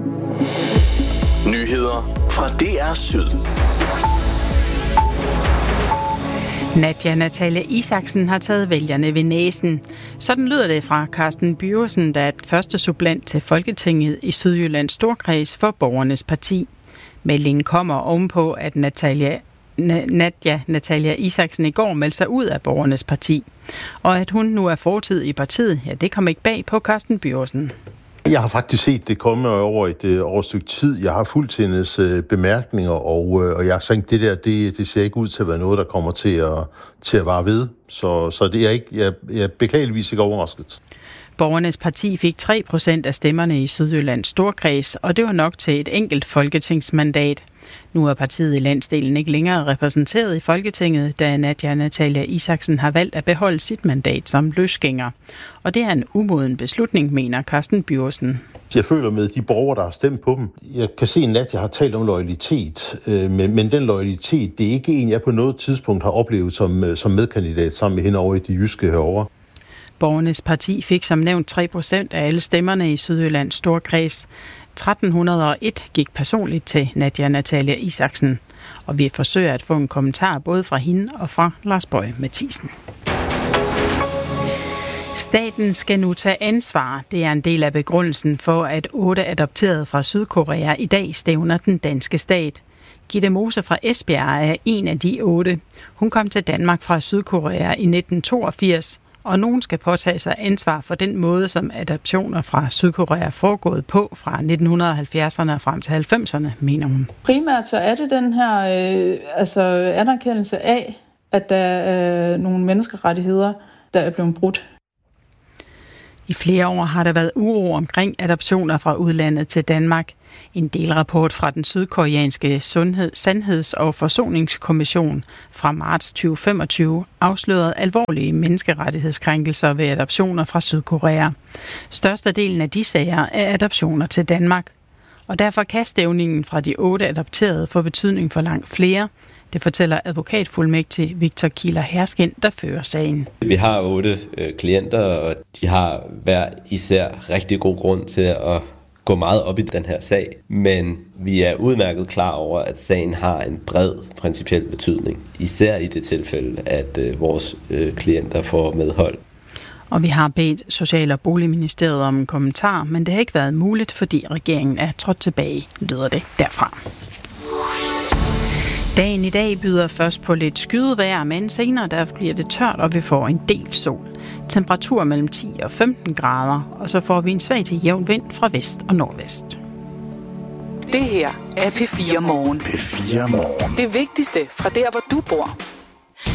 Nyheder fra DR Syd. Nadia Natalia Isaksen har taget vælgerne ved næsen. Sådan lyder det fra Carsten Bjursen, der er første suppleant til Folketinget i Sydjyllands Storkreds for Borgernes Parti. Meldingen kommer ovenpå, at Nadia Natalia Isaksen i går meldte sig ud af Borgernes Parti. Og at hun nu er fortid i partiet, ja, det kom ikke bag på Carsten Bjursen. Jeg har faktisk set det komme over et års stykke tid. Jeg har fulgt hendes bemærkninger, og jeg har tænkt, det ser ikke ud til at være noget, der kommer til at vare ved. Så det er ikke, jeg er beklageligvis ikke overrasket. Borgernes Parti fik 3% af stemmerne i Sydjyllands Storkreds, og det var nok til et enkelt folketingsmandat. Nu er partiet i landsdelen ikke længere repræsenteret i Folketinget, da Nadia Natalia Isaksen har valgt at beholde sit mandat som løsgænger. Og det er en umoden beslutning, mener Carsten Bjursen. Jeg føler med de borgere, der har stemt på dem. Jeg kan se, at Nadia har talt om loyalitet, men den loyalitet, det er ikke en, jeg på noget tidspunkt har oplevet som medkandidat sammen med hende over i de jyske herovre. Borgernes Parti fik som nævnt 3% af alle stemmerne i Sydjyllands Storkreds. 1301 gik personligt til Nadia Natalia Isaksen, og vi forsøger at få en kommentar både fra hende og fra Lars Boje Mathiesen. Staten skal nu tage ansvar. Det er en del af begrundelsen for, at 8 adopterede fra Sydkorea i dag stævner den danske stat. Gitte Mose fra Esbjerg er en af de 8. Hun kom til Danmark fra Sydkorea i 1982, og nogen skal påtage sig ansvar for den måde, som adoptioner fra Sydkorea er foregået på fra 1970'erne og frem til 90'erne, mener hun. Primært så er det den her anerkendelse af, at der er nogle menneskerettigheder, der er blevet brudt. I flere år har der været uro omkring adoptioner fra udlandet til Danmark. En delrapport fra den sydkoreanske Sandheds- og Forsoningskommission fra marts 2025 afslørede alvorlige menneskerettighedskrænkelser ved adoptioner fra Sydkorea. Størstedelen af de sager er adoptioner til Danmark. Og derfor kan stævningen fra de 8 adopterede få betydning for langt flere. Det fortæller advokatfuldmægtig Victor Kieler Herskin, der fører sagen. Vi har 8 klienter, og de har hver især rigtig god grund til at gå meget op i den her sag. Men vi er udmærket klar over, at sagen har en bred principiel betydning. Især i det tilfælde, at vores klienter får medhold. Og vi har bedt Social- og Boligministeriet om en kommentar, men det har ikke været muligt, fordi regeringen er trådt tilbage, lyder det derfra. Dagen i dag byder først på lidt skydevejr, men senere der bliver det tørt, og vi får en del sol. Temperatur mellem 10 og 15 grader, og så får vi en svag til jævn vind fra vest og nordvest. Det her er P4 Morgen. P4 Morgen. Det vigtigste fra der, hvor du bor.